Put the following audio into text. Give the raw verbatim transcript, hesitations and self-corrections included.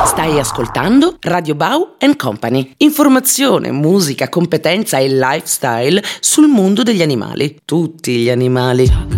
Stai ascoltando Radio Bau and Company. Informazione, musica, competenza e lifestyle sul mondo degli animali. Tutti gli animali.